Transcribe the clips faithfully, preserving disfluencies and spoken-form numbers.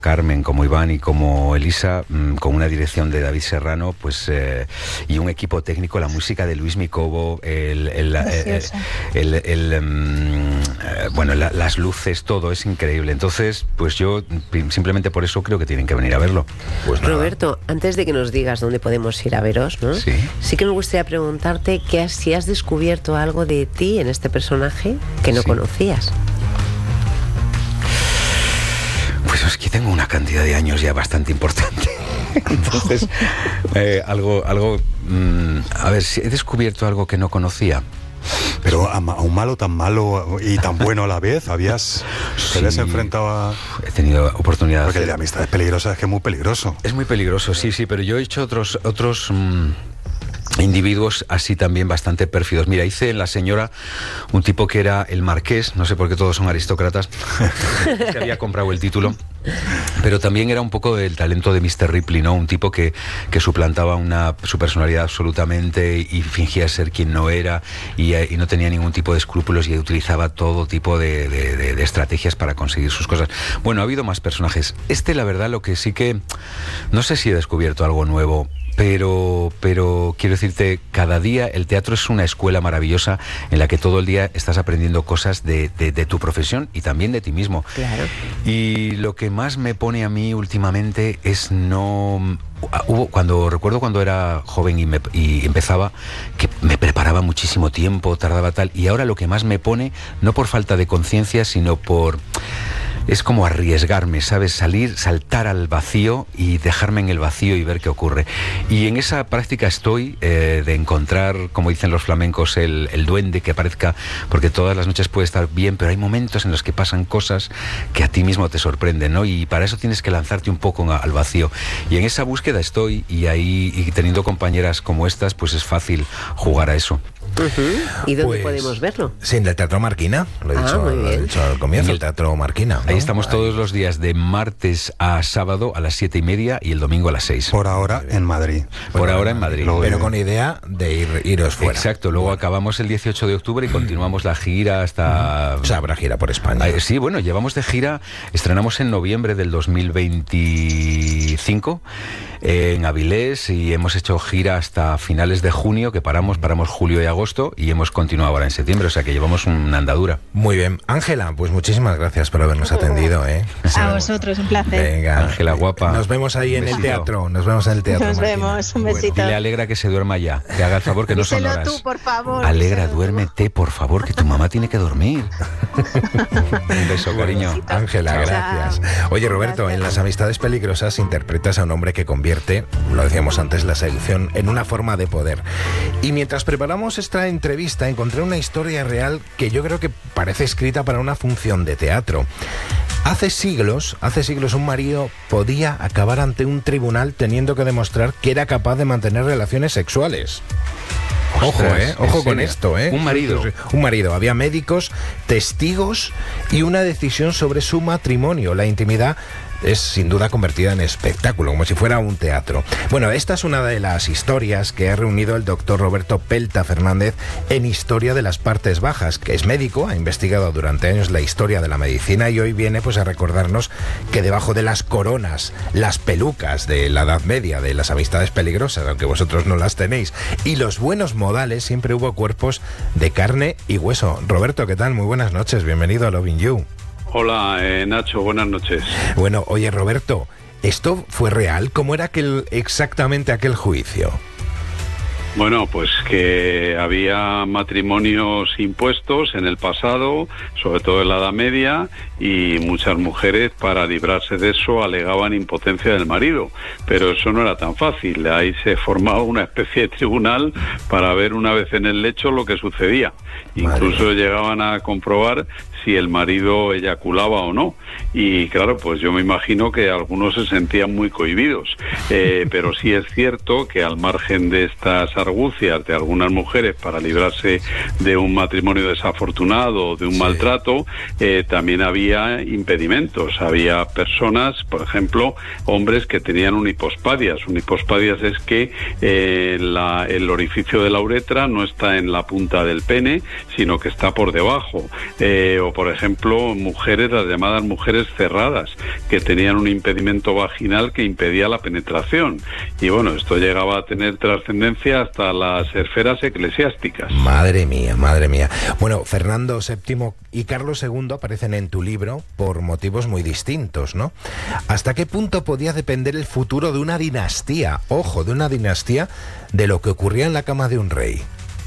Carmen, como Iván y como Elisa, mmm, con una dirección de David Serrano, pues eh, y un equipo técnico, la música de Luis Micobo, el, el, el, el, el, el um, eh, bueno, la, las luces, todo es increíble. Entonces, pues yo simplemente por eso creo que tienen que venir a verlo. Pues Roberto, antes de que nos digas dónde podemos ir a veros, ¿no? Sí. Sí que me gustaría preguntarte que si has descubierto algo de ti en este personaje que no sí. conocías. Pues es que tengo una cantidad de años ya bastante importante. Entonces, eh, algo, algo mmm, a ver, si he descubierto algo que no conocía. Pero a, a un malo tan malo y tan bueno a la vez, ¿habías, sí, te habías enfrentado a...? He tenido oportunidad. Porque de de amistades peligrosas es que es muy peligroso. Es muy peligroso, sí, sí, pero yo he hecho otros... otros mmm, individuos así también bastante pérfidos. Mira, hice en La Señora un tipo que era el marqués, no sé por qué todos son aristócratas, que había comprado el título, pero también era un poco del talento de mister Ripley, ¿no? Un tipo que, que suplantaba una, su personalidad absolutamente y fingía ser quien no era y, y no tenía ningún tipo de escrúpulos y utilizaba todo tipo de, de, de, de estrategias para conseguir sus cosas. Bueno, ha habido más personajes. Este, la verdad, lo que sí que... No sé si he descubierto algo nuevo, Pero, pero quiero decirte, cada día el teatro es una escuela maravillosa en la que todo el día estás aprendiendo cosas de, de, de tu profesión y también de ti mismo. Claro. Y lo que más me pone a mí últimamente es no... Hubo, cuando recuerdo cuando era joven y, me, y empezaba, que me preparaba muchísimo tiempo, tardaba tal, y ahora lo que más me pone, no por falta de conciencia, sino por... Es como arriesgarme, ¿sabes? Salir, saltar al vacío y dejarme en el vacío y ver qué ocurre. Y en esa práctica estoy, eh, de encontrar, como dicen los flamencos, el, el duende que aparezca, porque todas las noches puede estar bien, pero hay momentos en los que pasan cosas que a ti mismo te sorprenden, ¿no? Y para eso tienes que lanzarte un poco al vacío. Y en esa búsqueda estoy, y ahí, y teniendo compañeras como estas, pues es fácil jugar a eso. Uh-huh. ¿Y dónde pues, podemos verlo? Sí, en el Teatro Marquina, lo he, ah, dicho, lo he dicho al comienzo, el Teatro Marquina, ¿no? Ahí estamos todos los días, de martes a sábado a las siete y media y el domingo a las seis. Por ahora en Madrid. Por bueno, ahora en Madrid. Pero de... con idea de ir, iros fuera. Exacto, luego bueno. acabamos el dieciocho de octubre y continuamos la gira hasta... O sea, habrá gira por España. Ah, sí, bueno, llevamos de gira, estrenamos en noviembre del dos mil veinticinco en Avilés y hemos hecho gira hasta finales de junio, que paramos, paramos julio y agosto y hemos continuado ahora en septiembre, o sea que llevamos una andadura. Muy bien. Ángela, pues muchísimas gracias por habernos atendido, ¿eh? A vosotros, un placer. Venga. Ángela, guapa. Nos vemos ahí en el teatro, nos vemos en el teatro. Nos Marquina. vemos, un besito. Bueno, dile a Alegra que se duerma ya, que haga el favor, que no son horas. tú, por favor. Alegra, duérmete, por favor, que tu mamá tiene que dormir. Un beso, cariño. Ángela, gracias. Oye, Roberto, en Las Amistades Peligrosas interpretas a un hombre que convierte, lo decíamos antes, la seducción en una forma de poder. Y mientras preparamos esta entrevista, encontré una historia real que yo creo que parece escrita para una función de teatro. Hace siglos, hace siglos un marido podía acabar ante un tribunal teniendo que demostrar que era capaz de mantener relaciones sexuales. Ojo, Ostras, eh, ojo con serio? esto, eh. Un marido. Un marido. Había médicos, testigos y una decisión sobre su matrimonio. La intimidad es sin duda convertida en espectáculo, como si fuera un teatro. Bueno, esta es una de las historias que ha reunido el doctor Roberto Pelta Fernández en Historia de las Partes Bajas, que es médico, ha investigado durante años la historia de la medicina y hoy viene pues a recordarnos que debajo de las coronas, las pelucas de la Edad Media, de las amistades peligrosas, aunque vosotros no las tenéis, y los buenos modales, siempre hubo cuerpos de carne y hueso. Roberto, ¿qué tal? Muy buenas noches, bienvenido a Loving You. Hola, eh, Nacho, buenas noches. Bueno, oye, Roberto, ¿esto fue real? ¿Cómo era aquel, exactamente aquel juicio? Bueno, pues que había matrimonios impuestos en el pasado, sobre todo en la Edad Media, y muchas mujeres, para librarse de eso, alegaban impotencia del marido. Pero eso no era tan fácil. Ahí se formaba una especie de tribunal para ver una vez en el lecho lo que sucedía. Madre. Incluso llegaban a comprobar si el marido eyaculaba o no. Y claro, pues yo me imagino que algunos se sentían muy cohibidos. Eh, pero sí es cierto que al margen de estas argucias de algunas mujeres para librarse de un matrimonio desafortunado o de un sí. maltrato, eh, también había impedimentos. Había personas, por ejemplo, hombres que tenían unipospadias. Unipospadias es que eh, la, el orificio de la uretra no está en la punta del pene, sino que está por debajo. Eh, o pero por ejemplo mujeres, las llamadas mujeres cerradas, que tenían un impedimento vaginal que impedía la penetración. Y bueno, esto llegaba a tener trascendencia hasta las esferas eclesiásticas. Madre mía, madre mía. Bueno, Fernando séptimo y Carlos segundo aparecen en tu libro por motivos muy distintos, ¿no? ¿Hasta qué punto podía depender el futuro de una dinastía, ojo, de una dinastía, de lo que ocurría en la cama de un rey?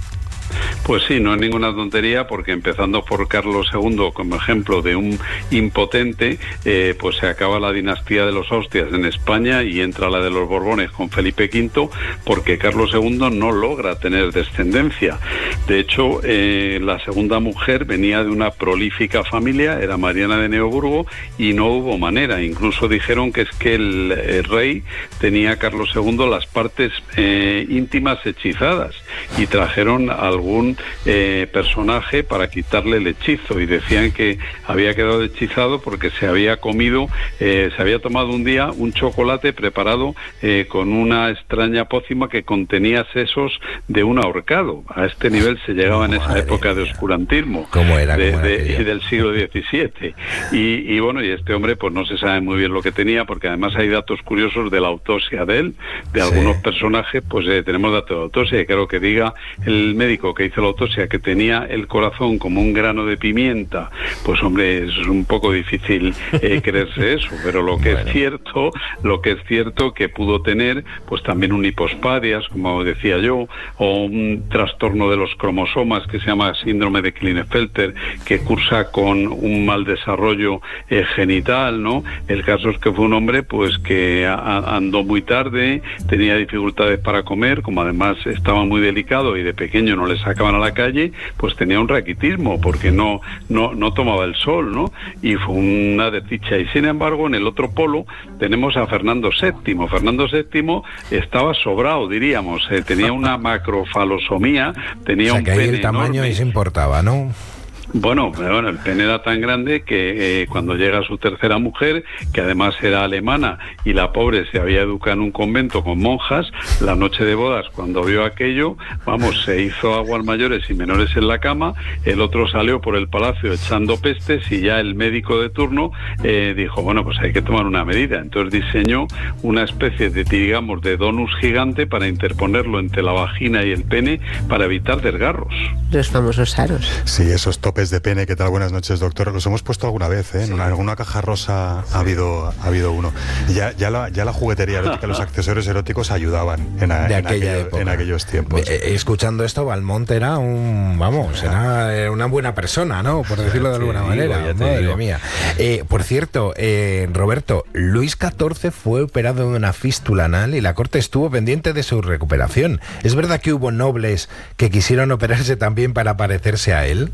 Pues sí, no es ninguna tontería, porque empezando por Carlos segundo como ejemplo de un impotente, eh, pues se acaba la dinastía de los Austrias en España y entra la de los Borbones con Felipe quinto, porque Carlos segundo no logra tener descendencia. De hecho, eh, la segunda mujer venía de una prolífica familia, era Mariana de Neoburgo, y no hubo manera. Incluso dijeron que es que el, el rey tenía a Carlos segundo las partes eh, íntimas hechizadas, y trajeron algún eh, personaje para quitarle el hechizo, y decían que había quedado hechizado porque se había comido, eh, se había tomado un día un chocolate preparado eh, con una extraña pócima que contenía sesos de un ahorcado. A este nivel se llegaba en esa época de oscurantismo. ¿Cómo era? De, ¿Cómo era de, del siglo diecisiete. Y, y bueno, y este hombre pues no se sabe muy bien lo que tenía, porque además hay datos curiosos de la autopsia de él, de Sí. algunos personajes, pues eh, tenemos datos de autopsia, y creo que diga el médico que hizo la autopsia que tenía el corazón como un grano de pimienta, pues hombre, es un poco difícil eh, creerse eso, pero lo que Bueno. es cierto, lo que es cierto que pudo tener, pues también un hipospadias, como decía yo, o un trastorno de los cromosomas que se llama síndrome de Klinefelter, que cursa con un mal desarrollo eh, genital, ¿no? El caso es que fue un hombre pues que a, andó muy tarde, tenía dificultades para comer, como además estaba muy delicado y de pequeño no le sacaban a la calle, pues tenía un raquitismo, porque no, no, no tomaba el sol, ¿no? Y fue una desdicha. Y sin embargo, en el otro polo tenemos a Fernando séptimo. Fernando séptimo estaba sobrado, diríamos, eh, tenía una macrofalosomía, tenía O sea, un que ahí pene el tamaño enorme. ahí se importaba, ¿no? Bueno, pero bueno, el pene era tan grande que eh, cuando llega su tercera mujer, que además era alemana, y la pobre se había educado en un convento con monjas, la noche de bodas, cuando vio aquello, vamos, se hizo aguas mayores y menores en la cama. El otro salió por el palacio echando pestes, y ya el médico de turno eh, dijo, bueno, pues hay que tomar una medida. Entonces diseñó una especie de, digamos, de donus gigante para interponerlo entre la vagina y el pene para evitar desgarros. Los famosos aros. Sí, esos topes de pene. ¿Qué tal? Buenas noches, doctor. Los hemos puesto alguna vez, ¿eh? En una, alguna caja rosa ha habido, ha habido uno. Ya, ya, la, ya la juguetería erótica, los accesorios eróticos ayudaban en, a, De en, aquella aquello- época. en aquellos tiempos. Eh, escuchando esto, Valmont era un, vamos, era una buena persona, ¿no? Por decirlo de Ya te alguna digo, manera. ya te Madre digo. mía. Eh, por cierto, eh, Roberto, Luis catorce fue operado de una fístula anal y la corte estuvo pendiente de su recuperación. ¿Es verdad que hubo nobles que quisieron operarse también para parecerse a él?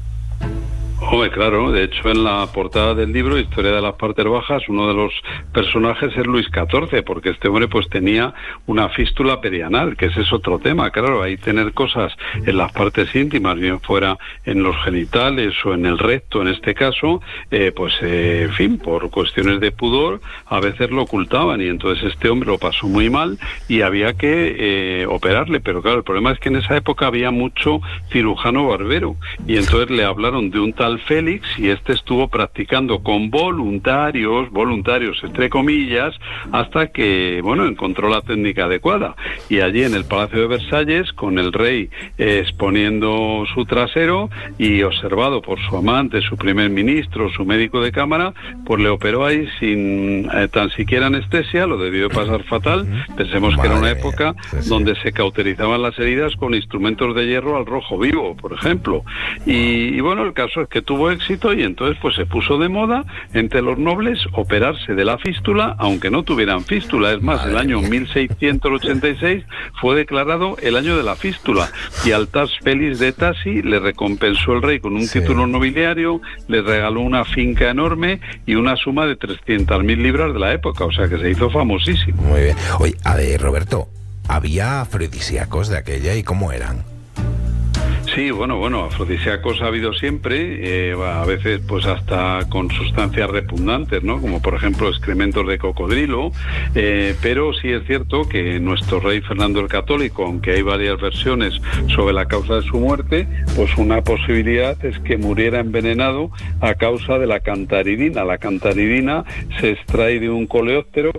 Hombre, claro, de hecho en la portada del libro Historia de las Partes Bajas, uno de los personajes es Luis catorce, porque este hombre pues tenía una fístula perianal, que ese es otro tema. Claro, hay tener cosas en las partes íntimas, bien fuera en los genitales o en el recto en este caso, eh, pues eh, en fin, por cuestiones de pudor a veces lo ocultaban, y entonces este hombre lo pasó muy mal y había que eh, operarle. Pero claro, el problema es que en esa época había mucho cirujano barbero, y entonces le hablaron de un tal Félix, y este estuvo practicando con voluntarios, voluntarios entre comillas, hasta que, bueno, encontró la técnica adecuada. Y allí en el Palacio de Versalles, con el rey eh, exponiendo su trasero y observado por su amante, su primer ministro, su médico de cámara, pues le operó ahí sin eh, tan siquiera anestesia. Lo debió de pasar fatal. Pensemos que era una Madre época mía. Sí, sí. donde se cauterizaban las heridas con instrumentos de hierro al rojo vivo, por ejemplo. Y, y bueno, el caso es que tuvo éxito, y entonces pues se puso de moda entre los nobles operarse de la fístula, aunque no tuvieran fístula. Es más, Madre el año mía. mil seiscientos ochenta y seis fue declarado el año de la fístula, y al Tas Félix de Tassi le recompensó el rey con un Sí. título nobiliario, le regaló una finca enorme y una suma de trescientas mil libras de la época, o sea que se hizo famosísimo. Muy bien. Oye, a ver, Roberto, ¿había afrodisíacos de aquella y cómo eran? Sí, bueno, bueno, afrodisíacos ha habido siempre, eh, a veces pues hasta con sustancias repugnantes, ¿no? Como por ejemplo excrementos de cocodrilo, eh, pero sí es cierto que nuestro rey Fernando el Católico, aunque hay varias versiones sobre la causa de su muerte, pues una posibilidad es que muriera envenenado a causa de la cantaridina. La cantaridina se extrae de un coleóptero,